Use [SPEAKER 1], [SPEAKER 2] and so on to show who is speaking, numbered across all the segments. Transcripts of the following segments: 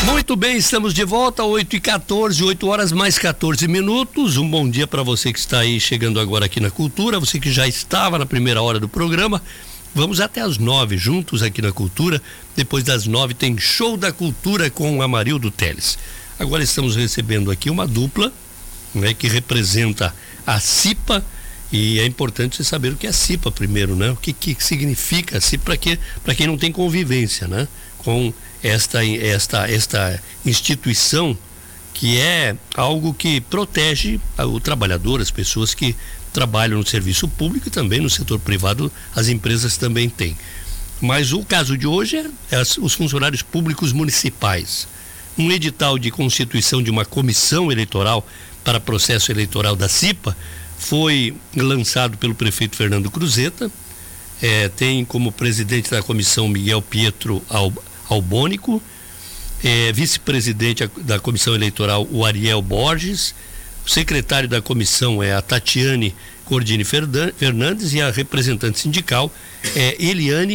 [SPEAKER 1] Muito bem, estamos de volta, 8h14, 8 horas mais 14 minutos. Um bom dia para você que está aí chegando agora aqui na Cultura, você que já estava na primeira hora do programa. Vamos até às 9 juntos aqui na Cultura. Depois das 9 tem Show da Cultura com o Amarildo Teles. Agora estamos recebendo aqui uma dupla, né, que representa a CIPA, e é importante você saber o que é a CIPA primeiro, né? O que significa a CIPA para quem não tem convivência, né, com esta instituição, que é algo que protege o trabalhador, as pessoas que trabalham no serviço público e também no setor privado, as empresas também têm. Mas o caso de hoje é os funcionários públicos municipais. Um edital de constituição de uma comissão eleitoral para processo eleitoral da CIPA foi lançado pelo prefeito Fernando Cruzeta. Tem como presidente da comissão Miguel Pietro Albônico, vice-presidente da comissão eleitoral o Ariel Borges, o secretário da comissão é a Tatiane Cordini Fernandes e a representante sindical é Eliane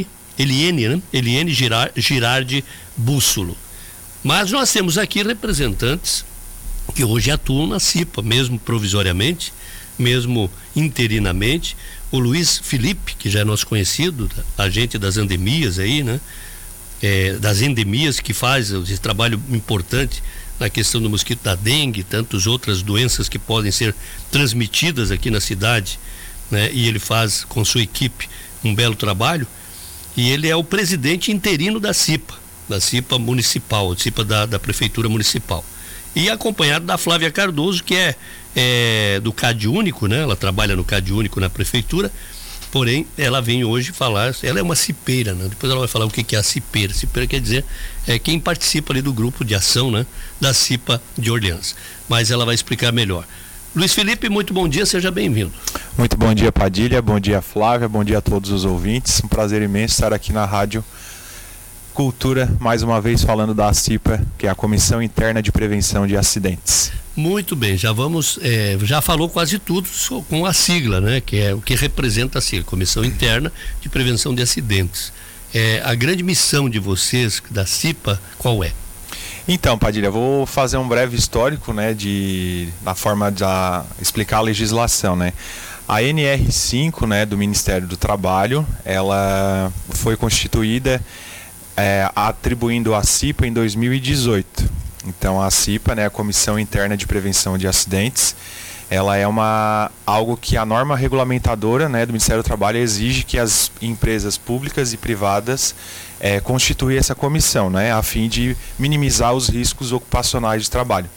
[SPEAKER 1] Girardi Bússolo. Mas nós temos aqui representantes que hoje atuam na CIPA, mesmo provisoriamente, mesmo interinamente. O Luiz Felipe, que já é nosso conhecido, agente das endemias aí, né? Das endemias, que faz esse trabalho importante na questão do mosquito da dengue e tantas outras doenças que podem ser transmitidas aqui na cidade, né? E ele faz com sua equipe um belo trabalho, e ele é o presidente interino da CIPA municipal, CIPA da Prefeitura Municipal, e acompanhado da Flávia Cardoso, que é do CAD Único, né? Ela trabalha no CAD Único na Prefeitura. Porém, ela vem hoje falar, ela é uma cipeira, né? Depois ela vai falar o que é a cipeira. Cipeira quer dizer quem participa ali do grupo de ação, né, da CIPA de Orleans. Mas ela vai explicar melhor. Luiz Felipe, muito bom dia, seja bem-vindo.
[SPEAKER 2] Muito bom dia, Padilha, bom dia, Flávia, bom dia a todos os ouvintes. Um prazer imenso estar aqui na Rádio Cultura, mais uma vez falando da CIPA, que é a Comissão Interna de Prevenção de Acidentes.
[SPEAKER 1] Muito bem, já falou quase tudo com a sigla, né? Que é o que representa a sigla, Comissão Interna de Prevenção de Acidentes. A grande missão de vocês, da CIPA, qual é?
[SPEAKER 2] Então, Padilha, vou fazer um breve histórico, né, na forma de explicar a legislação, né? A NR5, né, do Ministério do Trabalho, ela foi constituída atribuindo à CIPA em 2018. Então a CIPA, né, a Comissão Interna de Prevenção de Acidentes, ela é algo que a norma regulamentadora, né, do Ministério do Trabalho exige que as empresas públicas e privadas constituam essa comissão, né, a fim de minimizar os riscos ocupacionais de trabalho.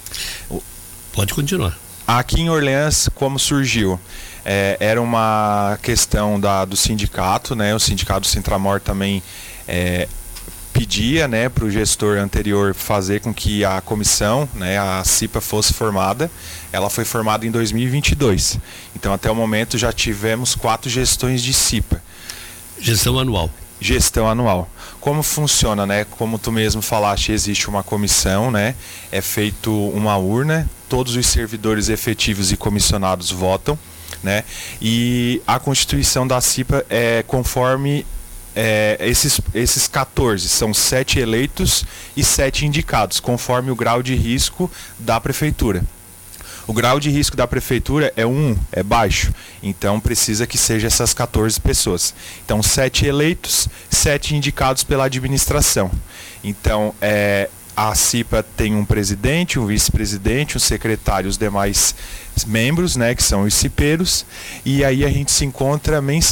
[SPEAKER 1] Pode continuar.
[SPEAKER 2] Aqui em Orleans, como surgiu? Era uma questão do sindicato, né, o sindicato Sintramor também pedia, né, para o gestor anterior fazer com que a comissão, né, a CIPA fosse formada. Ela foi formada em 2022. Então, até o momento, já tivemos 4 gestões de CIPA.
[SPEAKER 1] Gestão anual.
[SPEAKER 2] Gestão anual. Como funciona, né? Como tu mesmo falaste, existe uma comissão, né? É feito uma urna, todos os servidores efetivos e comissionados votam, né? E a constituição da CIPA é conforme esses 14, são 7 eleitos e 7 indicados, conforme o grau de risco da prefeitura. O grau de risco da prefeitura é 1, é baixo, então precisa que seja essas 14 pessoas. Então 7 eleitos, 7 indicados pela administração. Então a CIPA tem um presidente, um vice-presidente, um secretário, os demais membros, né, que são os cipeiros, e aí a gente se encontra mensalmente